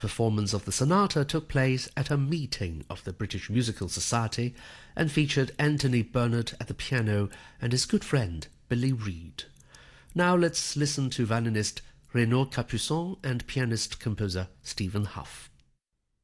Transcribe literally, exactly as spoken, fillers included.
Performance of the sonata took place at a meeting of the British Musical Society and featured Anthony Bernard at the piano and his good friend Billy Reed. Now let's listen to violinist Renaud Capuçon and pianist-composer Stephen Hough.